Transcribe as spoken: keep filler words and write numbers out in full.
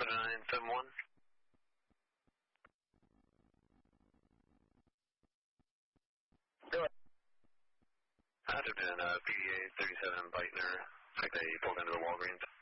seven nine seven one. Go ahead. I have been uh, P D A thirty-seven Beitner. Looks like they pulled into the Walgreens.